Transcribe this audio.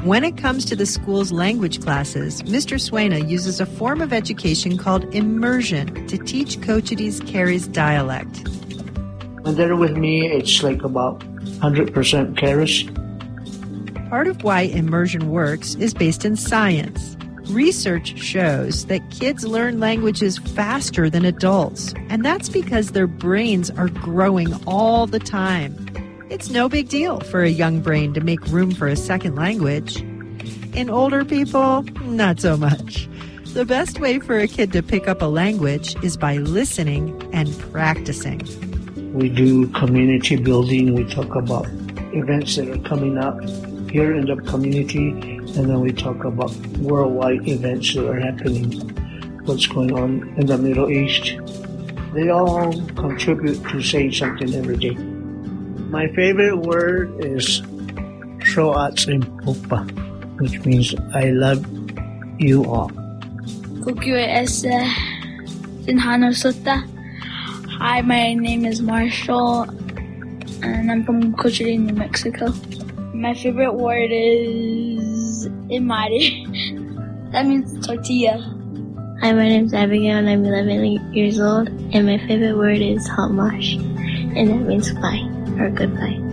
When it comes to the school's language classes, Mr. Suena uses a form of education called immersion to teach Cochiti's Carey's dialect. When they're with me, it's like about 100% Carey's. Part of why immersion works is based in science. Research shows that kids learn languages faster than adults, and that's because their brains are growing all the time. It's no big deal for a young brain to make room for a second language. In older people, not so much. The best way for a kid to pick up a language is by listening and practicing. We do community building. We talk about events that are coming up here in the community, and then we talk about worldwide events that are happening, what's going on in the Middle East. They all contribute to saying something every day. My favorite word is Sho'atsimpupa, which means I love you all. Hi, my name is Marshall, and I'm from Cochiti, New Mexico. My favorite word is imari. That means tortilla. Hi, my name is Abigail, and I'm 11 years old, and my favorite word is hamash, and that means bye, or goodbye.